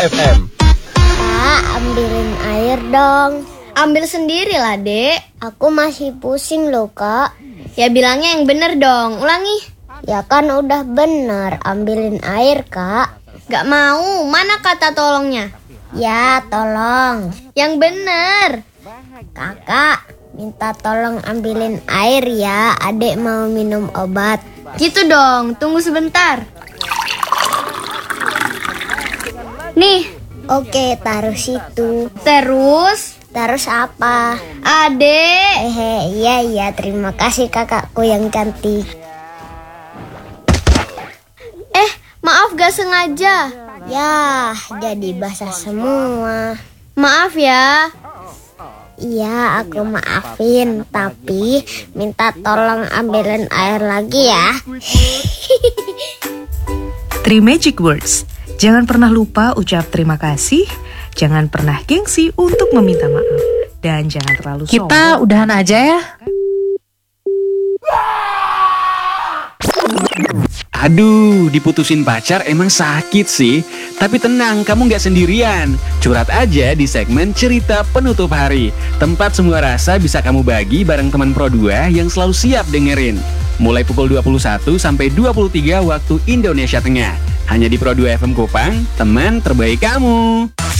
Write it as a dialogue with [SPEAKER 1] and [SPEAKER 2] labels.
[SPEAKER 1] FM.
[SPEAKER 2] Kak, ambilin air dong.
[SPEAKER 3] Ambil sendiri lah, Dek.
[SPEAKER 2] Aku masih pusing loh, Kak.
[SPEAKER 3] Ya bilangnya yang bener dong. Ulangi.
[SPEAKER 2] Ya kan udah bener, ambilin air, Kak.
[SPEAKER 3] Gak mau. Mana kata tolongnya?
[SPEAKER 2] Ya, tolong.
[SPEAKER 3] Yang bener.
[SPEAKER 2] Kakak, minta tolong ambilin air ya. Adek mau minum obat.
[SPEAKER 3] Gitu dong. Tunggu sebentar. Nih.
[SPEAKER 2] Oke, taruh situ.
[SPEAKER 3] Terus?
[SPEAKER 2] Terus apa?
[SPEAKER 3] Adek.
[SPEAKER 2] Iya, terima kasih kakakku yang cantik.
[SPEAKER 3] Maaf gak sengaja.
[SPEAKER 2] Ya, jadi basah semua.
[SPEAKER 3] Maaf ya.
[SPEAKER 2] Iya, aku maafin. Tapi minta tolong ambilin air lagi ya.
[SPEAKER 4] Three magic words. Jangan pernah lupa ucap terima kasih. Jangan pernah gengsi untuk meminta maaf. Dan jangan terlalu sombong.
[SPEAKER 5] Kita udahan aja ya.
[SPEAKER 6] Aduh, diputusin pacar emang sakit sih. Tapi tenang, kamu gak sendirian. Curhat aja di segmen Cerita Penutup Hari. Tempat semua rasa bisa kamu bagi bareng teman Pro 2 yang selalu siap dengerin. Mulai pukul 21 sampai 23 waktu Indonesia Tengah. Hanya di Pro 2 FM Kupang, teman terbaik kamu.